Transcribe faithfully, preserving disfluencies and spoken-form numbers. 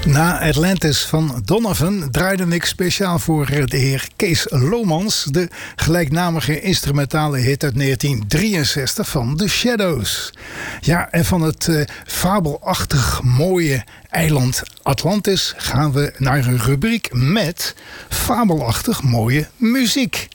Na Atlantis van Donovan draaide ik speciaal voor de heer Kees Lomans de gelijknamige instrumentale hit uit negentien drieënzestig van The Shadows. Ja, en van het uh, fabelachtig mooie eiland Atlantis gaan we naar een rubriek met fabelachtig mooie muziek.